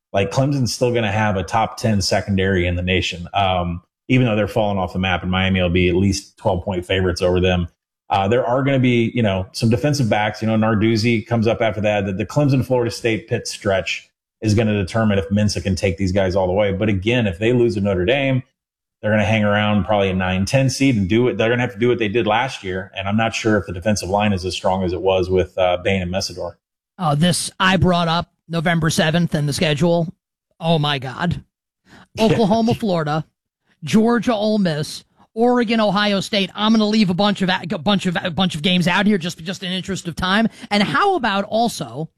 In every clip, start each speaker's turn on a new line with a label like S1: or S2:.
S1: like Clemson's still going to have a top 10 secondary in the nation. Even though they're falling off the map, and Miami will be at least 12-point favorites over them. There are going to be, some defensive backs. Narduzzi comes up after that. The Clemson, Florida State, Pitt stretch is going to determine if Mensa can take these guys all the way. But again, if they lose to Notre Dame, they're going to hang around probably a 9-10 seed and do it. They're going to have to do what they did last year. And I'm not sure if the defensive line is as strong as it was with Bain and Messidor.
S2: Oh, this I brought up November 7th and the schedule. Oh my God. Oklahoma, Florida, Georgia, Ole Miss, Oregon, Ohio State. I'm going to leave a bunch of games out here just in interest of time. And how about also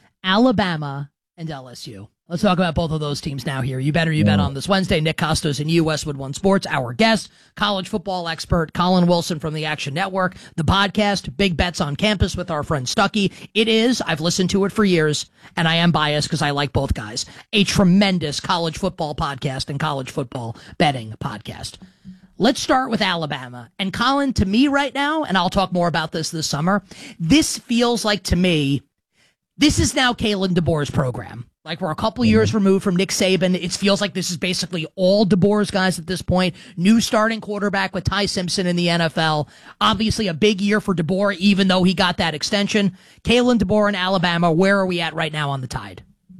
S2: Alabama and LSU? Let's talk about both of those teams now here. You bet on this Wednesday. Nick Costos and you, Westwood One Sports. Our guest, college football expert Colin Wilson from the Action Network. The podcast, Big Bets on Campus with our friend Stuckey. It is, I've listened to it for years, and I am biased because I like both guys, a tremendous college football podcast and college football betting podcast. Let's start with Alabama. And Colin, to me right now, and I'll talk more about this summer, this feels like, to me, this is now Kalen DeBoer's program. Like, we're a couple years removed from Nick Saban. It feels like this is basically all DeBoer's guys at this point. New starting quarterback with Ty Simpson in the NFL. Obviously a big year for DeBoer, even though he got that extension. Kalen DeBoer in Alabama, where are we at right now on the Tide?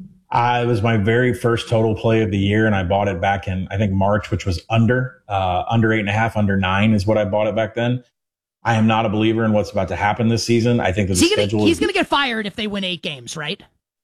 S1: It was my very first total play of the year, and I bought it back in, I think, March, which was under 8.5, under 9 is what I bought it back then. I am not a believer in what's about to happen this season. I think that he's going to get
S2: fired if they win 8 games, right?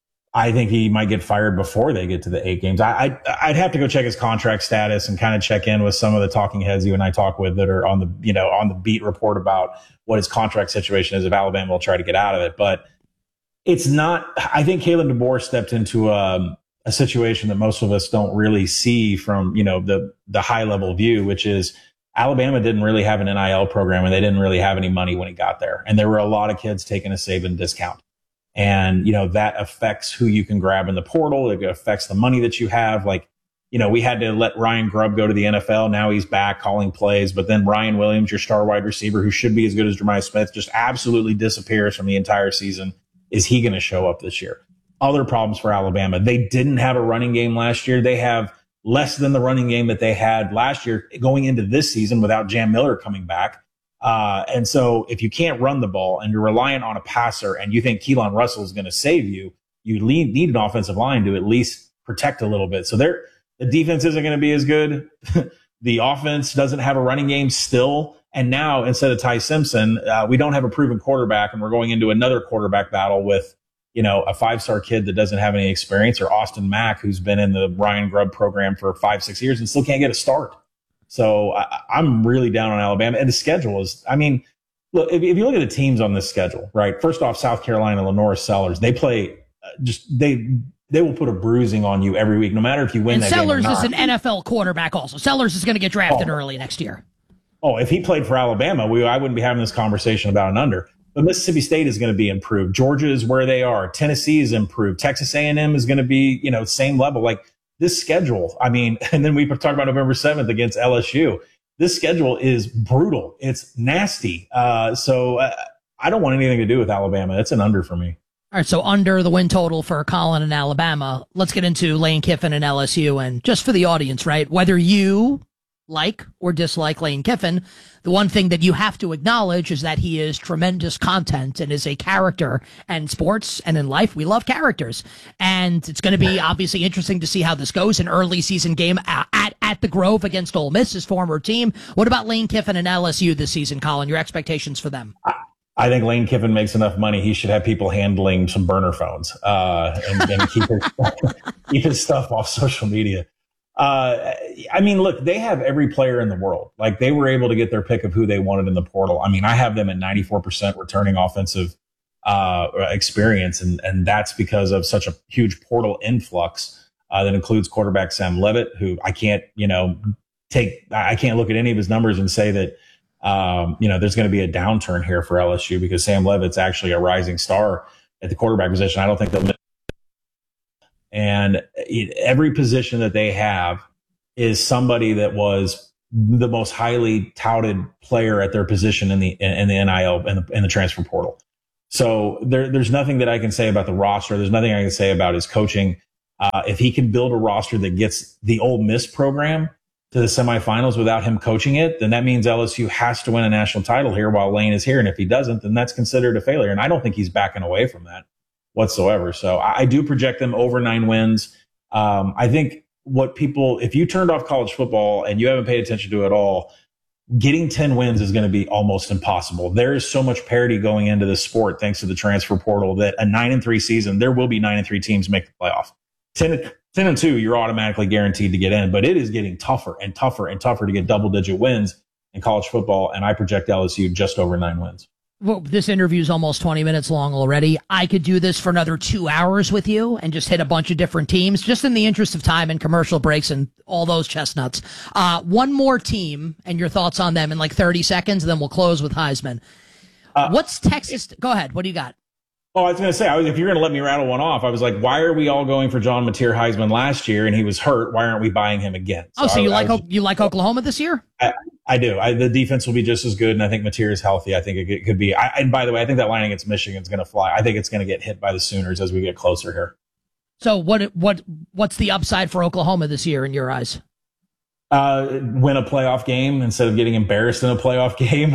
S1: I think he might get fired before they get to the 8 games. I'd have to go check his contract status and kind of check in with some of the talking heads you and I talk with that are on the beat report about what his contract situation is if Alabama will try to get out of it. But it's not, I think Kalen DeBoer stepped into a situation that most of us don't really see from, the high level view, which is Alabama didn't really have an NIL program and they didn't really have any money when he got there. And there were a lot of kids taking a Saban discount. And, that affects who you can grab in the portal. It affects the money that you have. Like, we had to let Ryan Grubb go to the NFL. Now he's back calling plays. But then Ryan Williams, your star wide receiver, who should be as good as Jeremiah Smith, just absolutely disappears from the entire season. Is he going to show up this year? Other problems for Alabama. They didn't have a running game last year. They have less than the running game that they had last year going into this season without Jam Miller coming back. And so if you can't run the ball and you're reliant on a passer and you think Keelan Russell is going to save you, you need an offensive line to at least protect a little bit. So the defense isn't going to be as good. The offense doesn't have a running game still. And now instead of Ty Simpson, we don't have a proven quarterback and we're going into another quarterback battle with, a 5-star kid that doesn't have any experience, or Austin Mack, who's been in the Ryan Grubb program for 5-6 years and still can't get a start. So I'm really down on Alabama. And the schedule is, look, if you look at the teams on this schedule, right? First off, South Carolina, Lenora Sellers, they play they will put a bruising on you every week, no matter if you win
S2: and
S1: that
S2: Sellers
S1: game or not.
S2: is an NFL quarterback also. Sellers is going to get drafted early next year.
S1: Oh, if he played for Alabama, I wouldn't be having this conversation about an under. But Mississippi State is going to be improved. Georgia is where they are. Tennessee is improved. Texas A&M is going to be, same level. Like, this schedule, and then we talk about November 7th against LSU. This schedule is brutal. It's nasty. So I don't want anything to do with Alabama. It's an under for me.
S2: All right, so under the win total for Colin and Alabama. Let's get into Lane Kiffin and LSU. And just for the audience, right, whether you like or dislike Lane Kiffin, the one thing that you have to acknowledge is that he is tremendous content and is a character. And sports and in life, we love characters. And it's going to be obviously interesting to see how this goes. An early season game at the Grove against Ole Miss, his former team. What about Lane Kiffin and LSU this season, Colin? Your expectations for them?
S1: I think Lane Kiffin makes enough money. He should have people handling some burner phones and keep his stuff off social media. Look, they have every player in the world. Like, they were able to get their pick of who they wanted in the portal. I have them at 94% returning offensive experience, and that's because of such a huge portal influx that includes quarterback Sam Levitt, who I can't look at any of his numbers and say that there's going to be a downturn here for LSU, because Sam Levitt's actually a rising star at the quarterback position. I don't think they'll. And every position that they have is somebody that was the most highly touted player at their position in the NIL and the transfer portal. So there's nothing that I can say about the roster. There's nothing I can say about his coaching. If he can build a roster that gets the Ole Miss program to the semifinals without him coaching it, then that means LSU has to win a national title here while Lane is here. And if he doesn't, then that's considered a failure. And I don't think he's backing away from that whatsoever. So I do project them over 9 wins. I think if you turned off college football and you haven't paid attention to it at all, getting 10 wins is going to be almost impossible. There is so much parity going into this sport thanks to the transfer portal that a 9-3 season, there will be 9-3 teams make the playoff. 10-2, you're automatically guaranteed to get in, but it is getting tougher and tougher and tougher to get double-digit wins in college football, and I project LSU just over 9 wins.
S2: Well, this interview is almost 20 minutes long already. I could do this for another 2 hours with you and just hit a bunch of different teams, just in the interest of time and commercial breaks and all those chestnuts. One more team and your thoughts on them in like 30 seconds, and then we'll close with Heisman. What's Texas? Go ahead. What do you got?
S1: Oh, I was going to say, if you're going to let me rattle one off, I was like, why are we all going for John Mateer Heisman last year and he was hurt? Why aren't we buying him again?
S2: So you like Oklahoma this year?
S1: I do. The defense will be just as good, and I think Mateer is healthy. I think it could be. And by the way, I think that line against Michigan is going to fly. I think it's going to get hit by the Sooners as we get closer here.
S2: So what's the upside for Oklahoma this year in your eyes?
S1: Win a playoff game instead of getting embarrassed in a playoff game.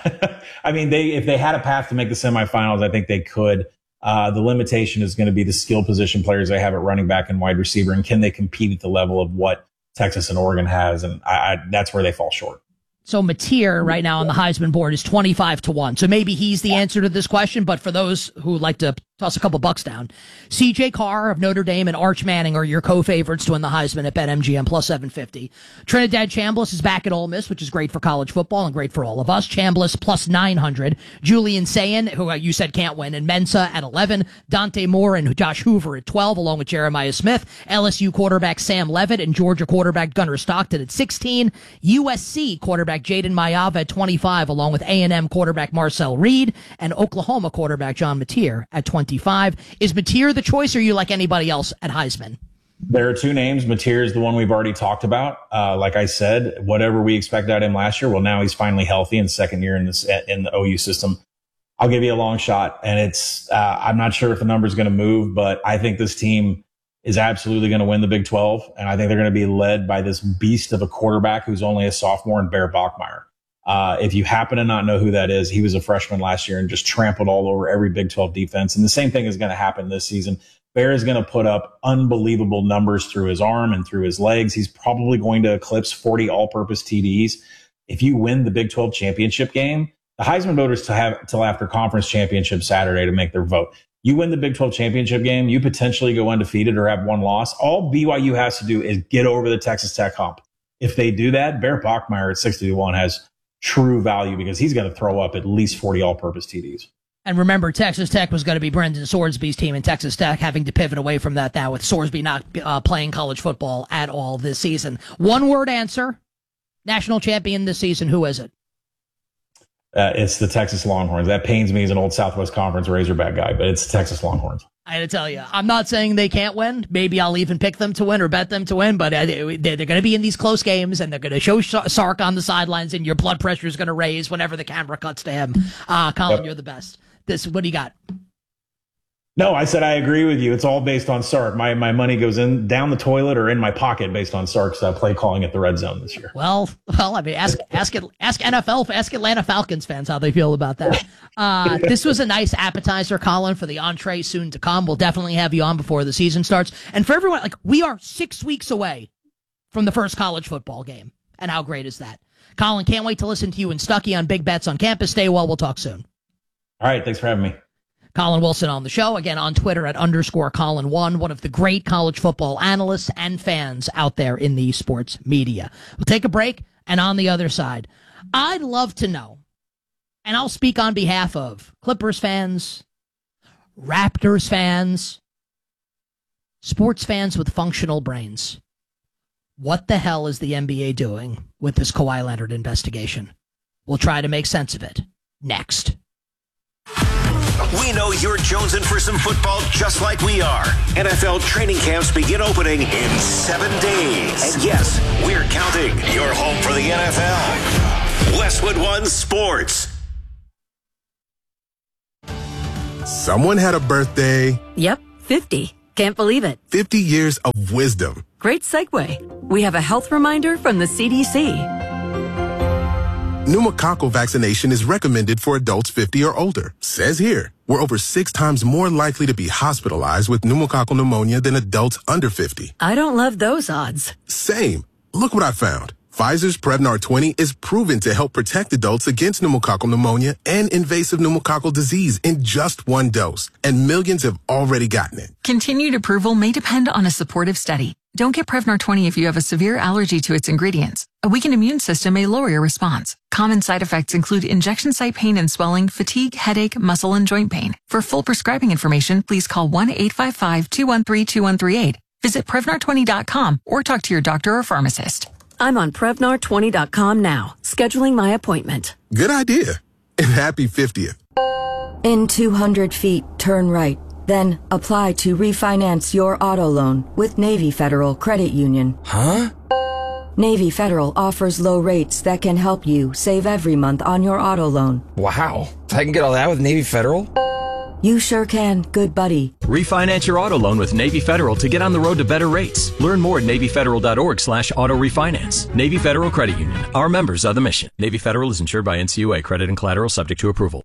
S1: I mean, if they had a path to make the semifinals, I think they could. The limitation is going to be the skill position players they have at running back and wide receiver, and can they compete at the level of what Texas and Oregon has? And that's where they fall short.
S2: So Mateer right now on the Heisman board is 25-1. So maybe he's the answer to this question, but for those who like to toss a couple bucks down, CJ Carr of Notre Dame and Arch Manning are your co-favorites to win the Heisman at BetMGM plus 750. Trinidad Chambliss is back at Ole Miss, which is great for college football and great for all of us. Chambliss plus 900. Julian Sayin, who you said can't win, and Mensa at 11. Dante Moore and Josh Hoover at 12, along with Jeremiah Smith. LSU quarterback Sam Levitt and Georgia quarterback Gunnar Stockton at 16. USC quarterback Jaden Mayava at 25, along with A&M quarterback Marcel Reed and Oklahoma quarterback John Mateer at 25. Is Mateer the choice, or are you like anybody else at Heisman?
S1: There are 2 names. Mateer is the one we've already talked about. Like I said, whatever we expected out of him last year, well, now he's finally healthy in second year in the OU system. I'll give you a long shot, and I'm not sure if the number is going to move, but I think this team is absolutely going to win the Big 12, and I think they're going to be led by this beast of a quarterback who's only a sophomore in Bear Bachmeier. If you happen to not know who that is, he was a freshman last year and just trampled all over every Big 12 defense. And the same thing is going to happen this season. Bear is going to put up unbelievable numbers through his arm and through his legs. He's probably going to eclipse 40 all-purpose TDs. If you win the Big 12 championship game, the Heisman voters have till after conference championship Saturday to make their vote. You win the Big 12 championship game, you potentially go undefeated or have one loss. All BYU has to do is get over the Texas Tech hump. If they do that, Bear Bachmeier at 60-1 has true value because he's going to throw up at least 40 all-purpose TDs.
S2: And remember, Texas Tech was going to be Brendan Sorsby's team, and Texas Tech having to pivot away from that now with Sorsby not playing college football at all this season. One-word answer, national champion this season, who is it?
S1: It's the Texas Longhorns. That pains me as an old Southwest Conference Razorback guy, but it's the Texas Longhorns.
S2: I gotta tell you, I'm not saying they can't win. Maybe I'll even pick them to win or bet them to win, but they're going to be in these close games, and they're going to show Sark on the sidelines, and your blood pressure is going to raise whenever the camera cuts to him. Colin, Yep. You're the best. What do you got?
S1: No, I said I agree with you. It's all based on Sark. My money goes down the toilet or in my pocket based on Sark's play calling at the red zone this year.
S2: Well, I mean, ask Atlanta Falcons fans how they feel about that. This was a nice appetizer, Colin, for the entree soon to come. We'll definitely have you on before the season starts. And for everyone, we are 6 weeks away from the first college football game. And how great is that? Colin, can't wait to listen to you and Stuckey on Big Bets on Campus. Stay well. We'll talk soon.
S1: All right. Thanks for having me.
S2: Colin Wilson on the show, again on Twitter at _Colin1, one of the great college football analysts and fans out there in the sports media. We'll take a break, and on the other side, I'd love to know, and I'll speak on behalf of Clippers fans, Raptors fans, sports fans with functional brains. What the hell is the NBA doing with this Kawhi Leonard investigation? We'll try to make sense of it next.
S3: We know you're jonesing for some football just like we are. NFL training camps begin opening in 7 days. And yes, we're counting. Your home for the NFL. Westwood One Sports.
S4: Someone had a birthday.
S5: Yep, 50.
S4: Can't believe it.
S5: 50 years of wisdom.
S4: Great segue. We have a health reminder from the CDC.
S5: Pneumococcal vaccination is recommended for adults 50 or older. Says here, we're over 6 times more likely to be hospitalized with pneumococcal pneumonia than adults under 50.
S4: I don't love those odds.
S5: Same. Look what I found. Pfizer's Prevnar 20 is proven to help protect adults against pneumococcal pneumonia and invasive pneumococcal disease in just 1 dose, and millions have already gotten it.
S6: Continued approval may depend on a supportive study. Don't get Prevnar 20 if you have a severe allergy to its ingredients. A weakened immune system may lower your response. Common side effects include injection site pain and swelling, fatigue, headache, muscle, and joint pain. For full prescribing information, please call 1-855-213-2138. Visit Prevnar20.com or talk to your doctor or pharmacist.
S4: I'm on Prevnar20.com now, scheduling my appointment.
S5: Good idea. And happy 50th.
S7: In 200 feet, turn right. Then apply to refinance your auto loan with Navy Federal Credit Union.
S8: Huh?
S7: Navy Federal offers low rates that can help you save every month on your auto loan.
S8: Wow. I can get all that with Navy Federal?
S7: You sure can, good buddy.
S9: Refinance your auto loan with Navy Federal to get on the road to better rates. Learn more at NavyFederal.org/auto refinance. Navy Federal Credit Union. Our members are the mission. Navy Federal is insured by NCUA. Credit and collateral subject to approval.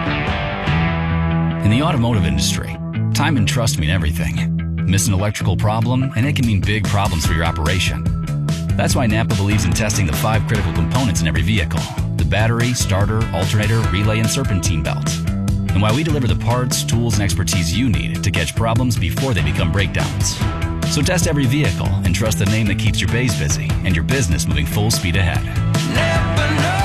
S10: In the automotive industry, time and trust mean everything. Miss an electrical problem, and it can mean big problems for your operation. That's why Napa believes in testing the 5 critical components in every vehicle: the battery, starter, alternator, relay, and serpentine belt. And why we deliver the parts, tools, and expertise you need to catch problems before they become breakdowns. So test every vehicle and trust the name that keeps your bays busy and your business moving full speed ahead.
S11: Never know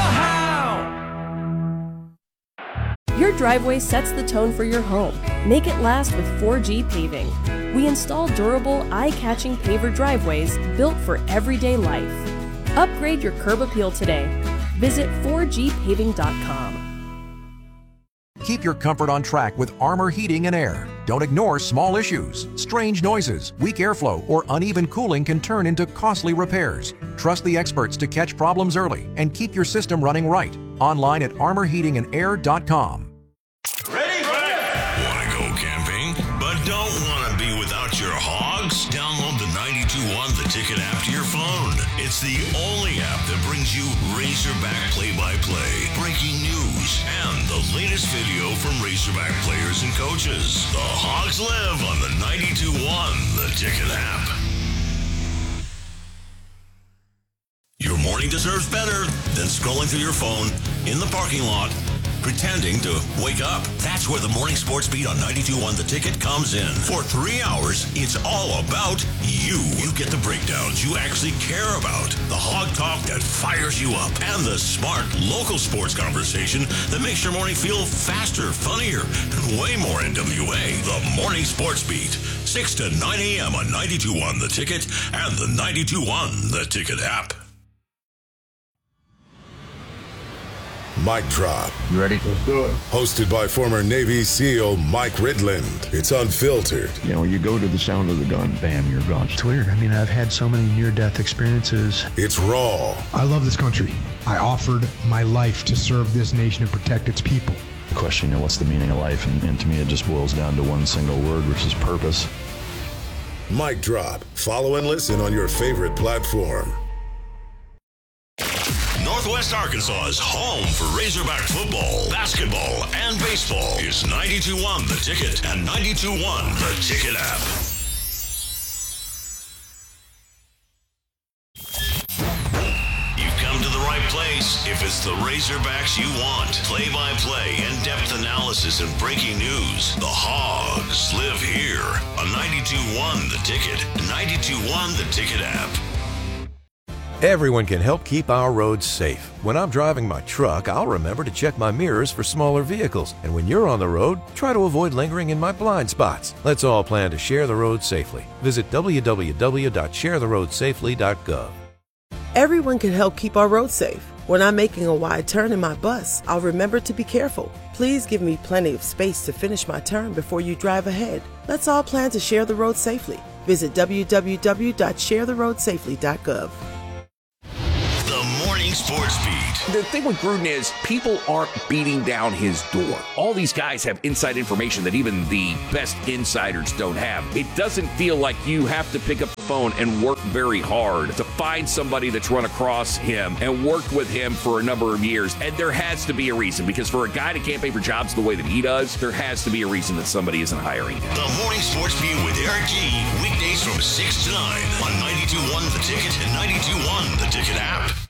S11: how.
S12: Your driveway sets the tone for your home. Make it last with 4G Paving. We install durable, eye-catching paver driveways built for everyday life. Upgrade your curb appeal today. Visit 4gpaving.com.
S13: Keep your comfort on track with Armor Heating and Air. Don't ignore small issues. Strange noises, weak airflow, or uneven cooling can turn into costly repairs. Trust the experts to catch problems early and keep your system running right. Online at armorheatingandair.com.
S3: Ready? Want to go camping, but don't want to be without your hogs? Download the 92.1 The Ticket app to your phone. It's the only app that brings you Razorback play-by-play, breaking news, and the latest video from Razorback players and coaches. The Hogs live on the 92.1 The Ticket app. Your morning deserves better than scrolling through your phone in the parking lot, pretending to wake up. That's where the Morning Sports Beat on 92.1 The Ticket comes in. For 3 hours, it's all about you. You get the breakdowns you actually care about, the hog talk that fires you up, and the smart local sports conversation that makes your morning feel faster, funnier, and way more NWA. The Morning Sports Beat, 6 to 9 a.m. on 92.1 The Ticket and the 92.1 The Ticket app.
S14: Mic Drop.
S15: You ready? Let's do it.
S14: Hosted by former Navy SEAL Mike Ridland. It's unfiltered.
S15: You know, you go to the sound of the gun, bam, you're gone.
S16: It's weird. I mean, I've had so many near-death experiences.
S14: It's raw.
S16: I love this country. I offered my life to serve this nation and protect its people.
S17: The question, you know, what's the meaning of life? And to me, it just boils down to one single word, which is purpose.
S14: Mic Drop. Follow and listen on your favorite platform.
S3: Northwest Arkansas's home for Razorback football, basketball, and baseball is 92.1 The Ticket and 92.1 The Ticket app. You've come to the right place if it's the Razorbacks you want. Play-by-play, in-depth analysis, and breaking news. The Hogs live here on 92.1 The Ticket and 92.1 The Ticket app.
S18: Everyone can help keep our roads safe. When I'm driving my truck, I'll remember to check my mirrors for smaller vehicles. And when you're on the road, try to avoid lingering in my blind spots. Let's all plan to share the road safely. Visit www.sharetheroadsafely.gov.
S19: Everyone can help keep our roads safe. When I'm making a wide turn in my bus, I'll remember to be careful. Please give me plenty of space to finish my turn before you drive ahead. Let's all plan to share the road safely. Visit www.sharetheroadsafely.gov.
S3: The Morning Sports Beat.
S20: The thing with Gruden is people aren't beating down his door. All these guys have inside information that even the best insiders don't have. It doesn't feel like you have to pick up the phone and work very hard to find somebody that's run across him and worked with him for a number of years. And there has to be a reason, because for a guy to campaign for jobs the way that he does, there has to be a reason that somebody isn't hiring him.
S3: The Morning Sports Beat with Eric G. Weekdays from 6 to 9 on 92.1 The Ticket and 92.1 The Ticket app.